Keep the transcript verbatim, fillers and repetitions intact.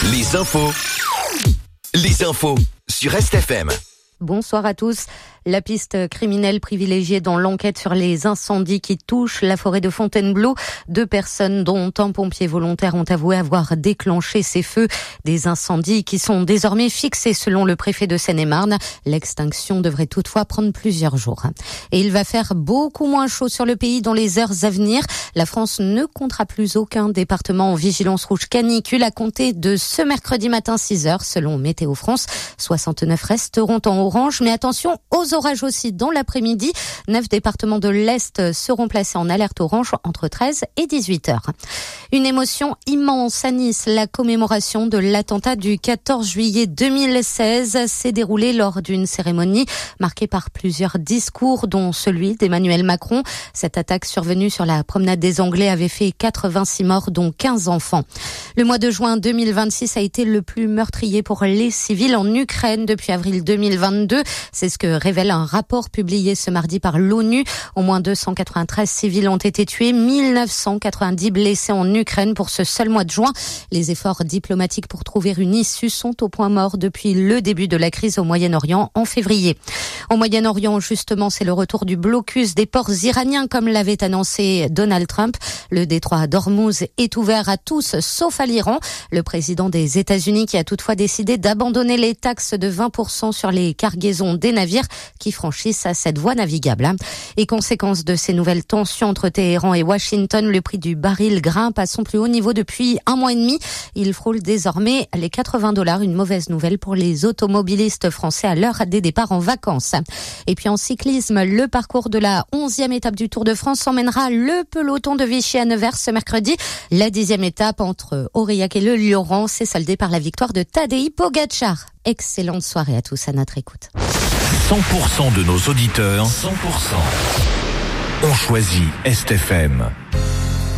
Les infos. Les infos sur Est F M. Bonsoir à tous. La piste criminelle privilégiée dans l'enquête sur les incendies qui touchent la forêt de Fontainebleau. Deux personnes, dont un pompier volontaire, ont avoué avoir déclenché ces feux. Des incendies qui sont désormais fixés selon le préfet de Seine-et-Marne. L'extinction devrait toutefois prendre plusieurs jours. Et il va faire beaucoup moins chaud sur le pays dans les heures à venir. La France ne comptera plus aucun département en vigilance rouge canicule à compter de ce mercredi matin six heures selon Météo France. soixante-neuf resteront en orange, mais attention aux orages aussi dans l'après-midi. Neuf départements de l'Est seront placés en alerte orange entre treize et dix-huit heures. Une émotion immense à Nice. La commémoration de l'attentat du quatorze juillet deux mille seize s'est déroulée lors d'une cérémonie marquée par plusieurs discours, dont celui d'Emmanuel Macron. Cette attaque survenue sur la promenade des Anglais avait fait quatre-vingt-six morts, dont quinze enfants. Le mois de juin deux mille vingt-six a été le plus meurtrier pour les civils en Ukraine depuis avril deux mille vingt-deux. C'est ce que révèle un rapport publié ce mardi par l'ONU. Au moins deux cent quatre-vingt-treize civils ont été tués, mille neuf cent quatre-vingt-dix blessés en Ukraine pour ce seul mois de juin. Les efforts diplomatiques pour trouver une issue sont au point mort depuis le début de la crise au Moyen-Orient en février. Au Moyen-Orient, justement, c'est le retour du blocus des ports iraniens, comme l'avait annoncé Donald Trump. Le détroit d'Ormuz est ouvert à tous, sauf à l'Iran. Le président des États-Unis qui a toutefois décidé d'abandonner les taxes de vingt pour cent sur les cargaisons des navires qui franchissent cette voie navigable. Et conséquence de ces nouvelles tensions entre Téhéran et Washington, le prix du baril grimpe à son plus haut niveau depuis un mois et demi. Il frôle désormais les quatre-vingts dollars, une mauvaise nouvelle pour les automobilistes français à l'heure des départs en vacances. Et puis en cyclisme, le parcours de la onzième étape du Tour de France emmènera le peloton de Vichy à Nevers ce mercredi. La dixième étape entre Aurillac et le Lioran s'est soldée par la victoire de Tadej Pogačar. Excellente soirée à tous à notre écoute. cent pour cent de nos auditeurs, cent pour cent, ont choisi Est F M.